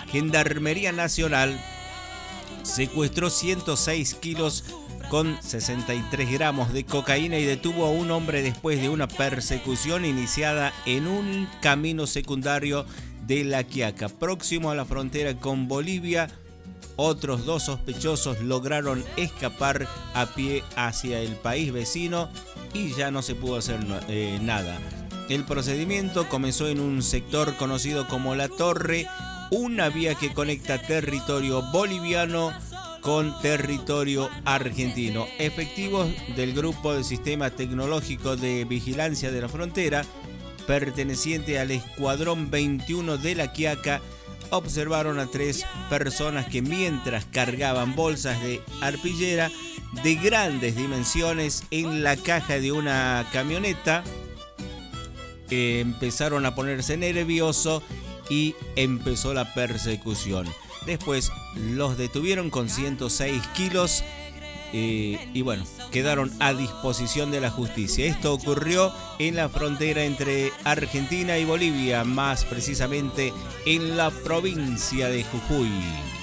Gendarmería Nacional secuestró 106 kilos con 63 gramos de cocaína y detuvo a un hombre después de una persecución iniciada en un camino secundario de La Quiaca, próximo a la frontera con Bolivia. Otros 2 sospechosos lograron escapar a pie hacia el país vecino y ya no se pudo hacer nada. El procedimiento comenzó en un sector conocido como La Torre, una vía que conecta territorio boliviano con territorio argentino. Efectivos del Grupo de Sistema Tecnológico de Vigilancia de la Frontera, perteneciente al Escuadrón 21 de La Quiaca, observaron a 3 personas que mientras cargaban bolsas de arpillera de grandes dimensiones en la caja de una camioneta, empezaron a ponerse nerviosos y empezó la persecución. Después los detuvieron con 106 kilos y bueno, quedaron a disposición de la justicia. Esto ocurrió en la frontera entre Argentina y Bolivia, más precisamente en la provincia de Jujuy.